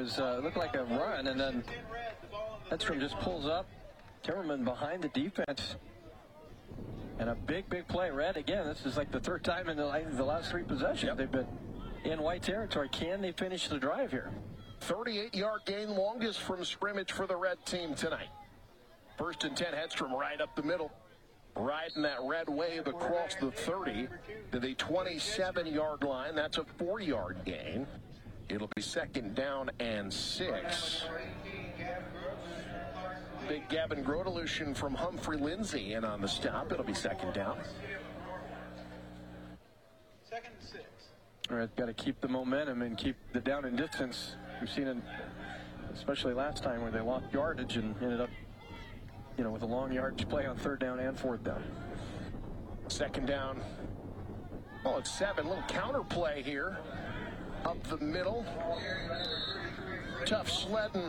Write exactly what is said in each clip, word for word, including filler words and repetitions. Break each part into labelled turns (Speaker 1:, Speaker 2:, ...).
Speaker 1: was uh, looked like a run, and then Hedstrom just pulls up. Timmerman behind the defense. And a big, big play. Red, again, this is like the third time in the, the last three possessions. Yep. They've been in white territory. Can they finish the drive here?
Speaker 2: thirty-eight yard gain, longest from scrimmage for the Red team tonight. First and ten, Hedstrom right up the middle. Riding that red wave across the thirty to the twenty-seven yard line. That's a four yard gain. It'll be second down and six. Big Gavin Grodelution from Humphrey Lindsay in on the stop. It'll be second down.
Speaker 3: Second and six.
Speaker 1: All right, got to keep the momentum and keep the down and distance. We've seen it, especially last time, where they lost yardage and ended up, you know, with a long yardage play on third down and fourth down.
Speaker 2: Second down. Oh, it's seven. Little counter play here. Up the middle. Tough sledding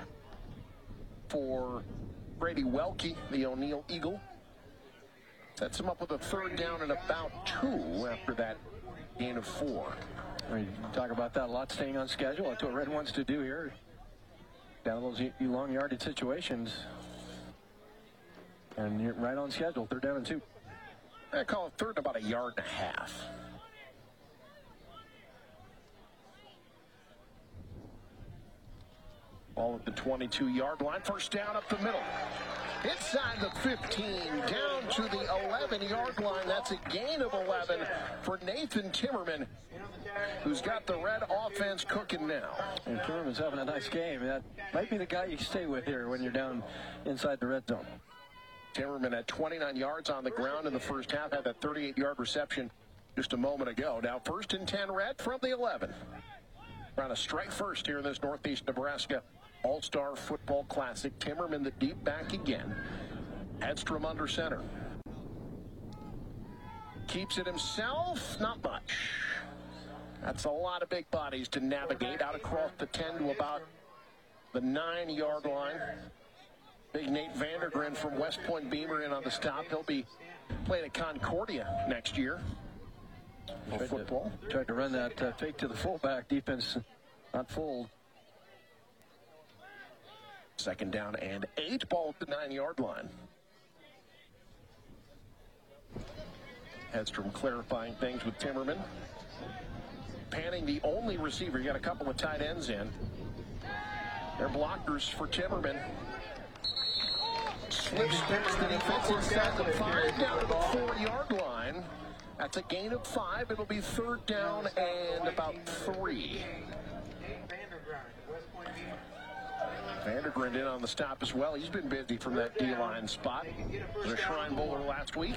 Speaker 2: for Brady Welke, the O'Neill Eagle. Sets him up with a third down and about two after that gain of four.
Speaker 1: We talk about that a lot, staying on schedule. That's what Red wants to do here. Down those long yardage situations. And you're right on schedule, third down and two.
Speaker 2: I call it third and about a yard and a half. Ball at the twenty-two yard line. First down up the middle. Inside the fifteen, down to the eleven yard line. That's a gain of eleven for Nathan Timmerman, who's got the Red offense cooking now.
Speaker 1: And Timmerman's having a nice game. That might be the guy you stay with here when you're down inside the red zone.
Speaker 2: Timmerman had twenty-nine yards on the ground in the first half, had that thirty-eight yard reception just a moment ago. Now first and ten, Red from the eleven. Trying to strike first here in this Northeast Nebraska All-Star Football Classic. Timmerman the deep back again. Hedstrom under center. Keeps it himself, not much. That's a lot of big bodies to navigate out across the ten to about the nine yard line. Big Nate Vandergren from West Point Beamer in on the stop. He'll be playing at Concordia next year.
Speaker 1: Tried
Speaker 2: football.
Speaker 1: To, tried to run that uh, fake to the fullback. Defense not fooled.
Speaker 2: Second down and eight. Ball at the nine yard line. Hedstrom clarifying things with Timmerman. Panning the only receiver. You got a couple of tight ends in. They're blockers for Timmerman. Slips past the defense inside the five, down to the four yard line. That's a gain of five. It'll be third down and about three. Vandergren in on the stop as well. He's been busy from that D-line spot. Was a Shrine Bowler last week.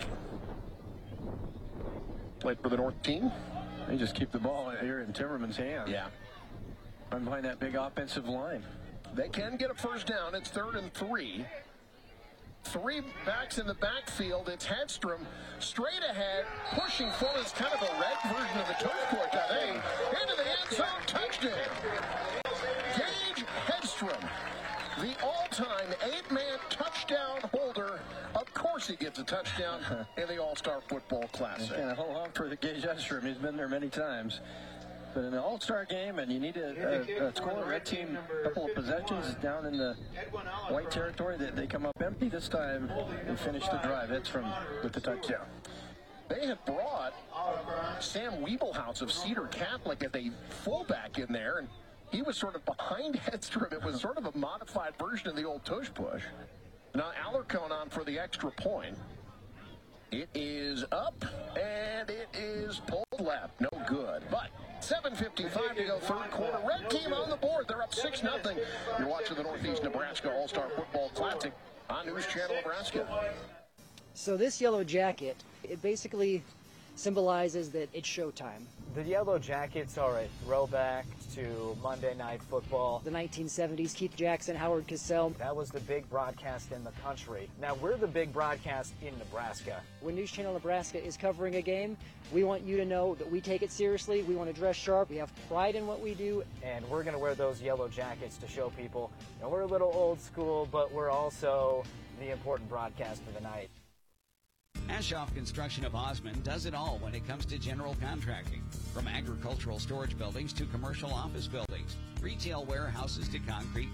Speaker 2: Played for the North team.
Speaker 1: They just keep the ball here in Timmerman's hand.
Speaker 2: Yeah.
Speaker 1: Run behind that big offensive line.
Speaker 2: They can get a first down. It's third and three. Three backs in the backfield. It's Hedstrom straight ahead, pushing forward. It's kind of a red version of the toast court, I think. Into the end zone, touchdown. Gage Hedstrom, the all-time eight-man touchdown holder. Of course he gets a touchdown in the All-Star Football Classic.
Speaker 1: And a whole hump for the Gage Hedstrom. He's been there many times. But in an all-star game, and you need a, a, a score, red team, a couple of possessions down in the white territory, that they come up empty this time and finish the drive. That's from with the touchdown.
Speaker 2: They have brought Sam Wiebelhaus of Cedar Catholic as a fullback in there, and he was sort of behind Hedstrom. It was sort of a modified version of the old tush push. Now Alarcon on for the extra point. It is up, and it is pulled left. No good. But seven fifty-five to go, third quarter. Red team on the board. They're up six nothing. You're watching the Northeast Nebraska All-Star Football Classic on News Channel Nebraska.
Speaker 4: So this yellow jacket, it basically symbolizes that it's showtime.
Speaker 5: The Yellow Jackets are a throwback to Monday Night Football.
Speaker 4: The nineteen seventies, Keith Jackson, Howard Cosell.
Speaker 5: That was the big broadcast in the country. Now we're the big broadcast in Nebraska.
Speaker 4: When News Channel Nebraska is covering a game, we want you to know that we take it seriously. We want to dress sharp. We have pride in what we do.
Speaker 5: And we're going to wear those yellow jackets to show people, you know, we're a little old school, but we're also the important broadcast of the night.
Speaker 3: Ashoff Construction of Osmond does it all when it comes to general contracting. From agricultural storage buildings to commercial office buildings, retail warehouses to concrete